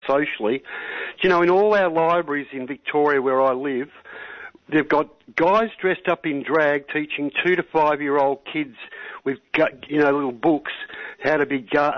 socially. Do you know, in all our libraries in Victoria where I live, they've got guys dressed up in drag teaching 2 to 5 year old kids with, you know, little books how to be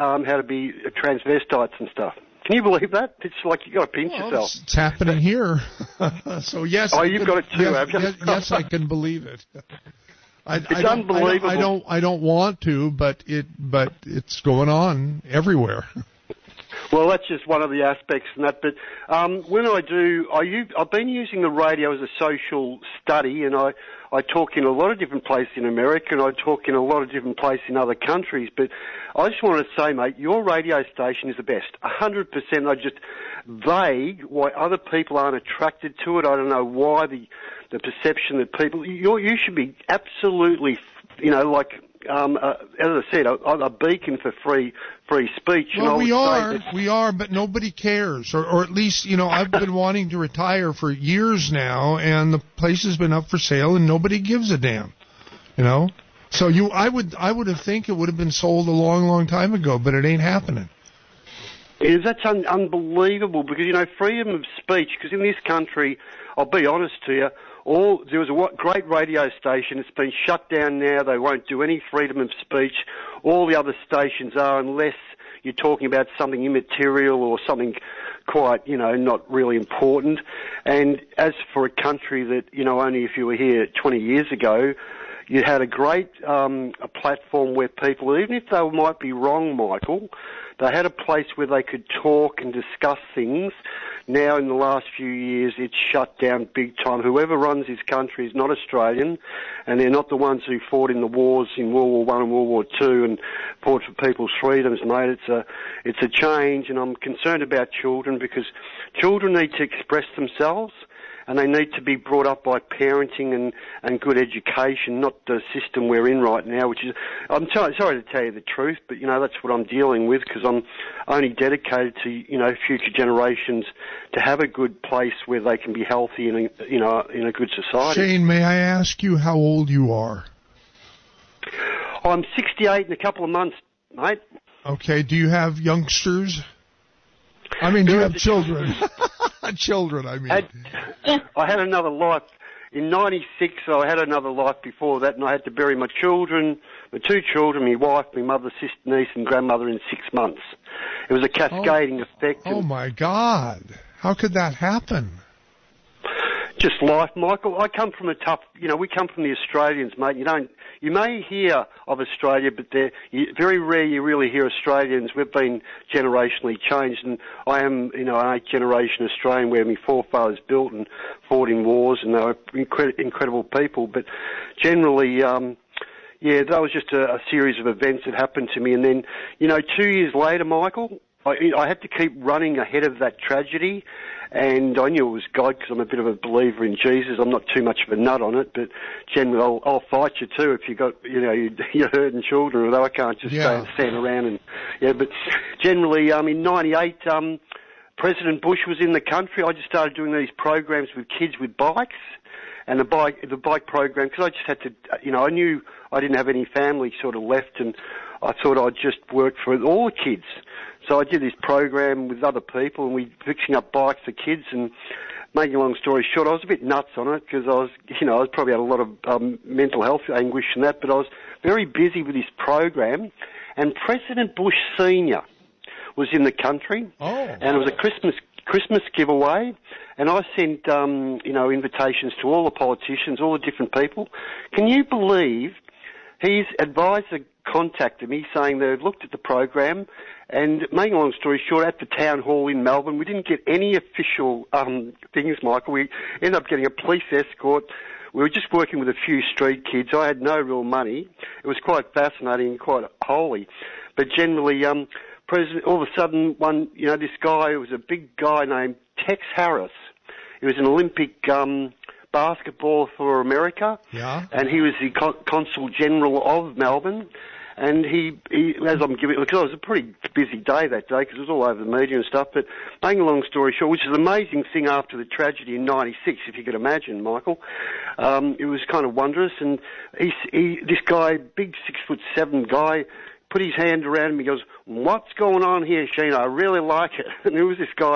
transvestites and stuff. Can you believe that? It's like you got to pinch yourself. It's happening here. So yes. Oh, you've got it too, yes, have you? Yes, I can believe it. It's unbelievable. I don't want to, but it's going on everywhere. Well, that's just one of the aspects in that. But when I've been using the radio as a social study, and I talk in a lot of different places in America, and I talk in a lot of different places in other countries. But I just want to say, mate, your radio station is the best. 100%. I just vague why other people aren't attracted to it. I don't know why the perception that people you should be absolutely, you know, like. As I said, a beacon for free speech. Well, we are, but nobody cares, or at least, you know, I've been wanting to retire for years now, and the place has been up for sale, and nobody gives a damn, you know. So I would have think it would have been sold a long, long time ago, but it ain't happening. That's unbelievable because, you know, freedom of speech. Because in this country, I'll be honest to you. There was a great radio station. It's been shut down now. They won't do any freedom of speech. All the other stations are, unless you're talking about something immaterial or something quite, you know, not really important. And as for a country that, you know, only if you were here 20 years ago, you had a great a platform where people, even if they might be wrong, Michael, they had a place where they could talk and discuss things. Now, in the last few years, it's shut down big time. Whoever runs this country is not Australian, and they're not the ones who fought in the wars in World War One and World War Two and fought for people's freedoms, mate. It's a change, and I'm concerned about children because children need to express themselves, and they need to be brought up by parenting and good education, not the system we're in right now, which is, I'm sorry to tell you the truth, but, you know, that's what I'm dealing with because I'm only dedicated to, you know, future generations to have a good place where they can be healthy in a good society. Shane, may I ask you how old you are? I'm 68 in a couple of months, mate. Okay, do you have youngsters? I mean, do you have children? Children, I mean. I had another life. In 96, I had another life before that, and I had to bury my children, my 2 children, my wife, my mother, sister, niece, and grandmother in 6 months. It was a cascading effect. Oh, my God. How could that happen? Just life, Michael. I come from we come from the Australians, mate. You may hear of Australia, but very rare you really hear Australians. We've been generationally changed, and I am, you know, an 8th generation Australian where my forefathers built and fought in wars, and they were incredible people. But generally, that was just a series of events that happened to me. And then, you know, 2 years later, Michael, I had to keep running ahead of that tragedy, and I knew it was God because I'm a bit of a believer in Jesus. I'm not too much of a nut on it, but generally I'll fight you too if you got, you know, you're hurting children, although I can't just stand around and, but generally, in 98, President Bush was in the country. I just started doing these programs with kids with bikes. And the bike program, because I just had to, you know, I knew I didn't have any family sort of left, and I thought I'd just work for all the kids. So I did this program with other people, and we fixing up bikes for kids. And making a long story short, I was a bit nuts on it because I was probably had a lot of mental health anguish and that, but I was very busy with this program. And President Bush Senior was in the country, and it was a Christmas giveaway, and I sent invitations to all the politicians, all the different people. Can you believe his advisor contacted me saying they've looked at the program, and making a long story short, at the town hall in Melbourne, we didn't get any official things, Michael. We ended up getting a police escort. We were just working with a few street kids. I had no real money. It was quite fascinating and quite holy. But generally, President, all of a sudden, this guy, it was a big guy named Tex Harris. He was an Olympic basketball for America. Yeah. And he was the Consul General of Melbourne. And because it was a pretty busy day that day because it was all over the media and stuff, but making a long story short, which is an amazing thing after the tragedy in 96, if you could imagine, Michael, it was kind of wondrous. And this guy, big 6'7" guy, put his hand around him. He goes, "What's going on here, Shane? I really like it." And it was this guy